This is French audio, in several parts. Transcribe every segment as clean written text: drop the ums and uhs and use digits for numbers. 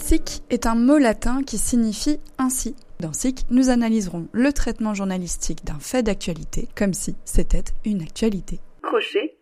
SIC est un mot latin qui signifie ainsi. Dans SIC, nous analyserons le traitement journalistique d'un fait d'actualité comme si c'était une actualité. Crochet,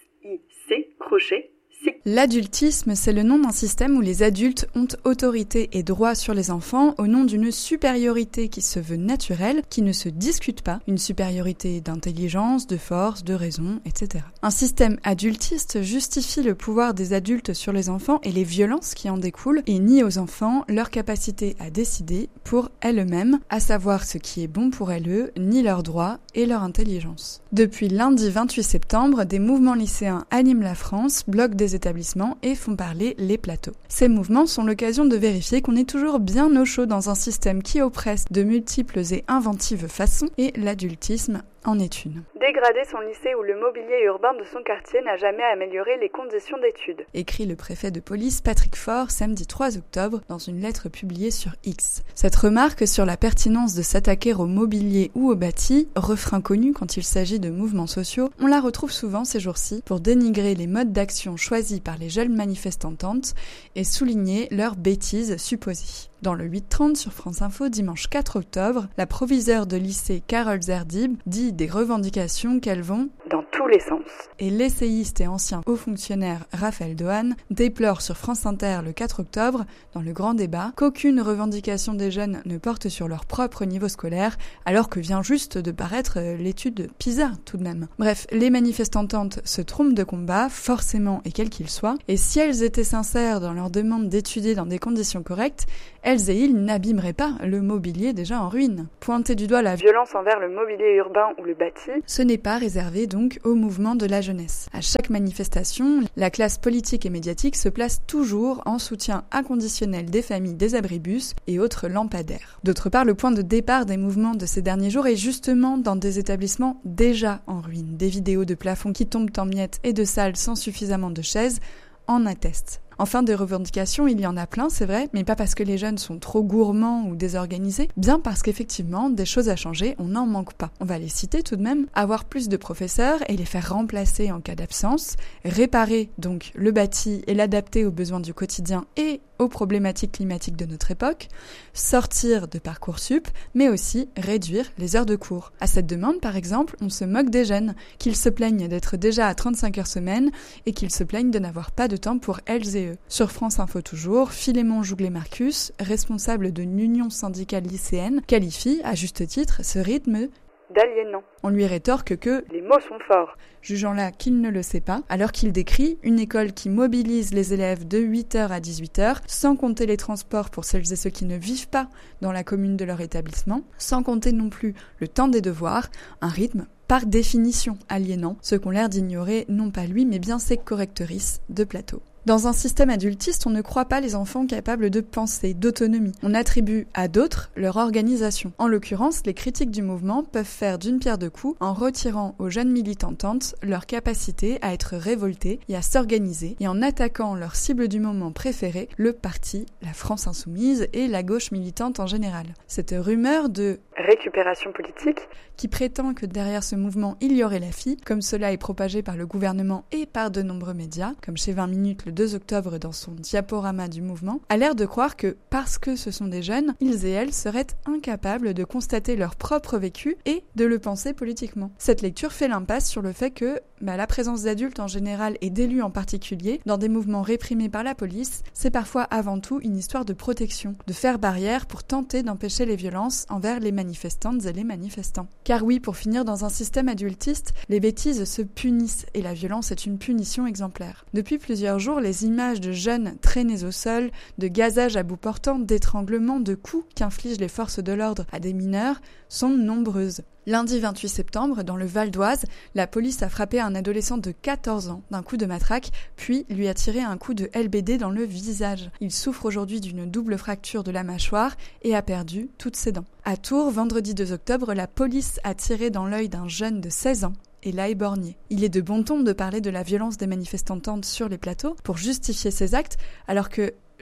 S-I-C, crochet. L'adultisme, c'est le nom d'un système où les adultes ont autorité et droit sur les enfants au nom d'une supériorité qui se veut naturelle, qui ne se discute pas, une supériorité d'intelligence, de force, de raison, etc. Un système adultiste justifie le pouvoir des adultes sur les enfants et les violences qui en découlent et nie aux enfants leur capacité à décider pour elles-mêmes, à savoir ce qui est bon pour elles, ni leurs droits et leur intelligence. Depuis lundi 28 septembre, des mouvements lycéens animent la France, bloquent des établissements et font parler les plateaux. Ces mouvements sont l'occasion de vérifier qu'on est toujours bien au chaud dans un système qui oppresse de multiples et inventives façons et l'adultisme en est une. Dégrader son lycée ou le mobilier urbain de son quartier n'a jamais amélioré les conditions d'études. Écrit le préfet de police Patrick Faure samedi 3 octobre dans une lettre publiée sur X. Cette remarque sur la pertinence de s'attaquer au mobilier ou au bâti, refrain connu quand il s'agit de mouvements sociaux, on la retrouve souvent ces jours-ci pour dénigrer les modes d'action choisis par les jeunes manifestantes et souligner leurs bêtises supposées. Dans le 8h30 sur France Info, dimanche 4 octobre, la proviseure de lycée Carole Zerdib dit des revendications qu'elles vont dans tous les sens. Et l'essayiste et ancien haut fonctionnaire Raphaël Dohan déplore sur France Inter le 4 octobre, dans le grand débat, qu'aucune revendication des jeunes ne porte sur leur propre niveau scolaire, alors que vient juste de paraître l'étude PISA tout de même. Bref, les manifestantes se trompent de combat, forcément et quel qu'il soit, et si elles étaient sincères dans leur demande d'étudier dans des conditions correctes, elles et ils n'abîmeraient pas le mobilier déjà en ruine. Pointer du doigt la violence envers le mobilier urbain ou le bâti, ce n'est pas réservé donc au mouvement de la jeunesse. À chaque manifestation, la classe politique et médiatique se place toujours en soutien inconditionnel des familles des abribus et autres lampadaires. D'autre part, le point de départ des mouvements de ces derniers jours est justement dans des établissements déjà en ruine. Des vidéos de plafonds qui tombent en miettes et de salles sans suffisamment de chaises en attestent. Enfin, des revendications, il y en a plein, c'est vrai, mais pas parce que les jeunes sont trop gourmands ou désorganisés, bien parce qu'effectivement, des choses à changer, on n'en manque pas. On va les citer tout de même, avoir plus de professeurs et les faire remplacer en cas d'absence, réparer donc le bâti et l'adapter aux besoins du quotidien et aux problématiques climatiques de notre époque, sortir de Parcoursup, mais aussi réduire les heures de cours. À cette demande, par exemple, on se moque des jeunes, qu'ils se plaignent d'être déjà à 35 heures semaine et qu'ils se plaignent de n'avoir pas de temps pour elles et eux. Sur France Info toujours, Philémon Jouglet-Marcus, responsable d'une union syndicale lycéenne, qualifie, à juste titre, ce rythme d'aliénant. On lui rétorque que les mots sont forts, jugeant là qu'il ne le sait pas, alors qu'il décrit une école qui mobilise les élèves de 8h à 18h, sans compter les transports pour celles et ceux qui ne vivent pas dans la commune de leur établissement, sans compter non plus le temps des devoirs, un rythme par définition aliénant, ce qu'ont l'air d'ignorer non pas lui mais bien ses correctrices de plateau. Dans un système adultiste, on ne croit pas les enfants capables de penser, d'autonomie. On attribue à d'autres leur organisation. En l'occurrence, les critiques du mouvement peuvent faire d'une pierre deux coups en retirant aux jeunes militantes leur capacité à être révoltées et à s'organiser et en attaquant leur cible du moment préférée, le parti, la France Insoumise et la gauche militante en général. Cette rumeur de récupération politique qui prétend que derrière ce mouvement il y aurait la FI, comme cela est propagé par le gouvernement et par de nombreux médias, comme chez 20 minutes le 2 octobre dans son diaporama du mouvement, a l'air de croire que, parce que ce sont des jeunes, ils et elles seraient incapables de constater leur propre vécu et de le penser politiquement. Cette lecture fait l'impasse sur le fait que la présence d'adultes en général et d'élus en particulier, dans des mouvements réprimés par la police, c'est parfois avant tout une histoire de protection, de faire barrière pour tenter d'empêcher les violences envers les manifestantes et les manifestants. Car oui, pour finir, dans un système adultiste, les bêtises se punissent et la violence est une punition exemplaire. Depuis plusieurs jours, les images de jeunes traînés au sol, de gazage à bout portant, d'étranglement, de coups qu'infligent les forces de l'ordre à des mineurs sont nombreuses. Lundi 28 septembre, dans le Val d'Oise, la police a frappé un adolescent de 14 ans d'un coup de matraque, puis lui a tiré un coup de LBD dans le visage. Il souffre aujourd'hui d'une double fracture de la mâchoire et a perdu toutes ses dents. À Tours, vendredi 2 octobre, la police a tiré dans l'œil d'un jeune de 16 ans et l'a éborgné. Il est de bon ton de parler de la violence des manifestantes sur les plateaux pour justifier ces actes, alors que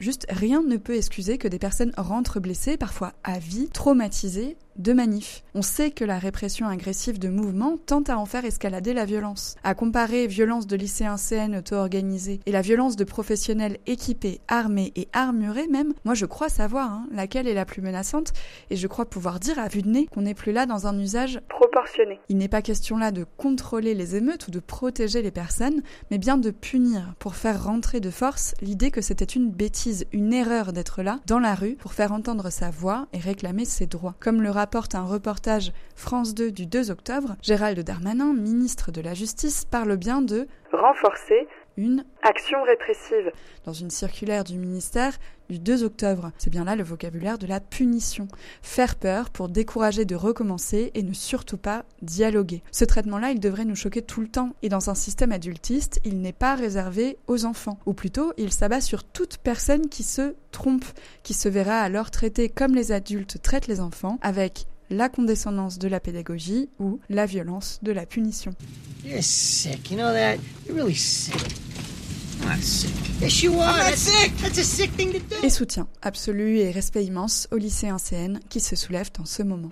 Juste rien ne peut excuser que des personnes rentrent blessées, parfois à vie, traumatisées, de manifs. On sait que la répression agressive de mouvements tend à en faire escalader la violence. À comparer violence de lycéens CN auto-organisés et la violence de professionnels équipés, armés et armurés même, moi je crois savoir laquelle est la plus menaçante et je crois pouvoir dire à vue de nez qu'on n'est plus là dans un usage proportionné. Il n'est pas question là de contrôler les émeutes ou de protéger les personnes, mais bien de punir pour faire rentrer de force l'idée que c'était une bêtise, une erreur d'être là, dans la rue, pour faire entendre sa voix et réclamer ses droits. Comme le rapporte un reportage France 2 du 2 octobre, Gérald Darmanin, ministre de la Justice, parle bien de renforcer une action répressive. Dans une circulaire du ministère du 2 octobre, c'est bien là le vocabulaire de la punition. Faire peur pour décourager de recommencer et ne surtout pas dialoguer. Ce traitement-là, il devrait nous choquer tout le temps. Et dans un système adultiste, il n'est pas réservé aux enfants. Ou plutôt, il s'abat sur toute personne qui se trompe, qui se verra alors traitée comme les adultes traitent les enfants, avec la condescendance de la pédagogie ou la violence de la punition. You're sick, you know that? You're really sick. I'm not sick. Yes, you are. I'm not sick. That's a sick thing to do. Et soutien absolu et respect immense aux lycéens CN qui se soulèvent en ce moment.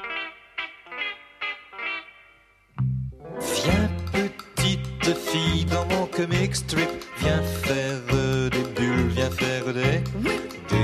Viens petite fille dans mon comic strip, viens faire des bulles, viens faire des